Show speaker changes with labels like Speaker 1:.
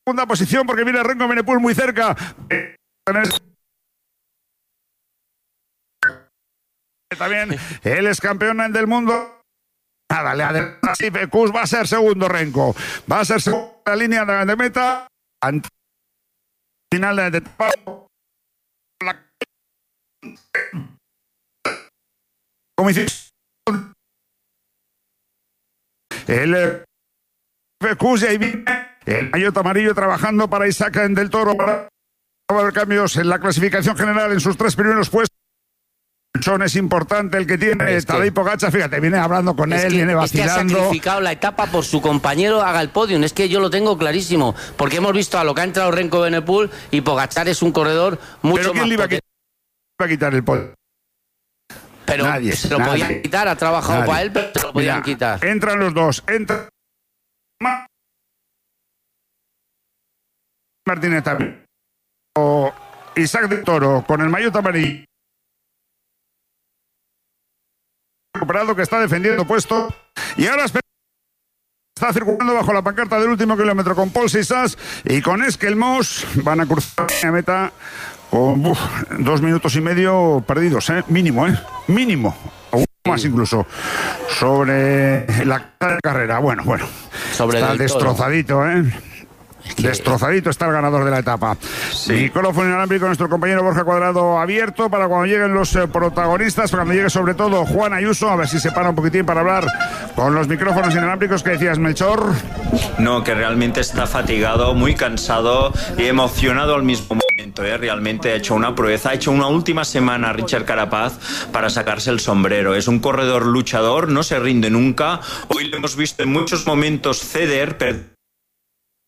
Speaker 1: segunda posición porque viene Renko Evenepoel muy cerca. También él es campeón del mundo. Nada, le adelanta. Kuss va a ser segundo Renko. Va a ser segundo la línea de meta. Final de etapa. El Kuss y ahí viene el maillot amarillo trabajando para Isaac del Toro. Para haber cambios en la clasificación general en sus 3 primeros puestos. Es importante el que tiene Tadej Pogačar, fíjate, viene hablando con él, viene vacilando.
Speaker 2: Es que ha sacrificado la etapa por su compañero, haga el podium. Es que yo lo tengo clarísimo, porque hemos visto a lo que ha entrado Renko Evenepoel y Pogačar es un corredor mucho
Speaker 1: ¿Pero quién
Speaker 2: más
Speaker 1: le iba a quitar el podio?
Speaker 2: Pero
Speaker 1: nadie,
Speaker 2: se lo podían quitar, ha trabajado para él, pero se lo podían quitar.
Speaker 1: Entran los dos, entra Martínez también. O Isaac del Toro con el maillot amarillo. Recuperado, que está defendiendo puesto y ahora está circulando bajo la pancarta del último kilómetro con Paul Sisas y con Esquelmos. Van a cruzar la meta con 2 minutos y medio perdidos, mínimo, o más incluso sobre la carrera. Bueno,
Speaker 2: sobre
Speaker 1: está destrozadito, Destrozadito está el ganador de la etapa. Sí. Micrófono inalámbrico, nuestro compañero Borja Cuadrado abierto para cuando lleguen los protagonistas, para cuando llegue sobre todo Juan Ayuso, a ver si se para un poquitín para hablar con los micrófonos inalámbricos. ¿Qué decías, Melchor?
Speaker 3: No, que realmente está fatigado, muy cansado y emocionado al mismo momento. Realmente ha hecho una proeza, ha hecho una última semana Richard Carapaz para sacarse el sombrero. Es un corredor luchador, no se rinde nunca. Hoy lo hemos visto en muchos momentos ceder,